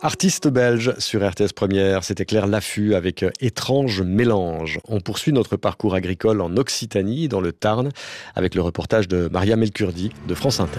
Artiste belge sur RTS Première, c'était Claire Laffut avec Étrange mélange. On poursuit notre parcours agricole en Occitanie, dans le Tarn, avec le reportage de Maria Melkurdi de France Inter.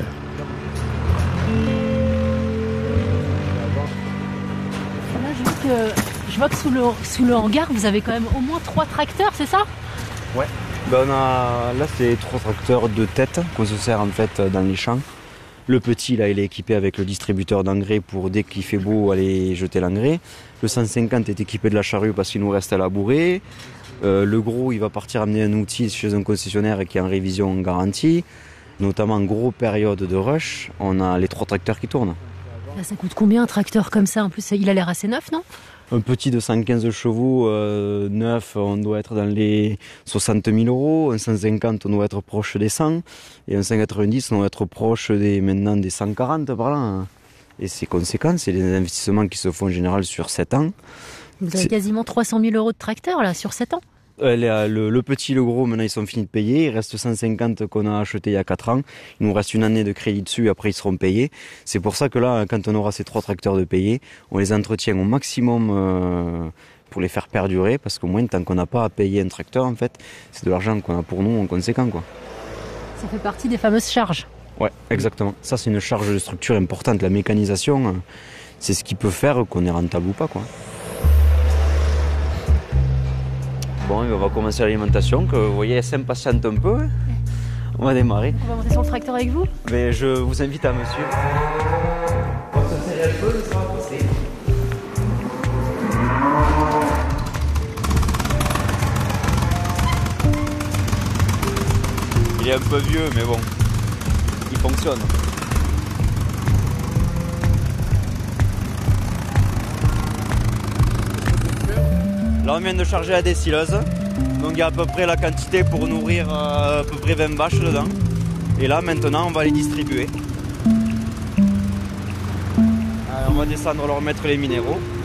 Là, je vois que sous le hangar, vous avez quand même au moins 3 tracteurs, c'est ça? Ouais. Là, c'est 3 tracteurs de tête qu'on se sert en fait dans les champs. Le petit, là, il est équipé avec le distributeur d'engrais pour, dès qu'il fait beau, aller jeter l'engrais. Le 150 est équipé de la charrue parce qu'il nous reste à labourer. Le gros, il va partir amener un outil chez un concessionnaire qui est en révision garantie. Notamment en gros période de rush, on a les 3 tracteurs qui tournent. Là, ça coûte combien un tracteur comme ça? En plus, il a l'air assez neuf, non? Un petit de 115 chevaux neuf, on doit être dans les 60 000 €. Un 150, on doit être proche des 100. Et un 190, on doit être proche maintenant des 140 par là. Et c'est conséquent, c'est des investissements qui se font en général sur 7 ans. Vous avez quasiment 300 000 € de tracteur là, sur 7 ans. Le petit, le gros, maintenant ils sont finis de payer. Il reste 150 qu'on a acheté il y a 4 ans. Il nous reste une année de crédit dessus et après ils seront payés. C'est pour ça que là, quand on aura ces 3 tracteurs de payés, on les entretient au maximum pour les faire perdurer. Parce qu'au moins, tant qu'on n'a pas à payer un tracteur, en fait, c'est de l'argent qu'on a pour nous en conséquent, quoi. Ça fait partie des fameuses charges. Ouais, exactement. Ça, c'est une charge de structure importante. La mécanisation, c'est ce qui peut faire qu'on est rentable ou pas, quoi. Bon, on va commencer l'alimentation, que vous voyez, elle s'impatiente un peu. On va démarrer. On va monter sur le tracteur avec vous? Mais je vous invite à me suivre. On va se serrer un peu, ça va passer. Il est un peu vieux, mais bon, il fonctionne. Là, on vient de charger la décileuse, donc il y a à peu près la quantité pour nourrir à peu près 20 vaches dedans. Et là, maintenant, on va les distribuer. On va descendre leur mettre les minéraux. Non ?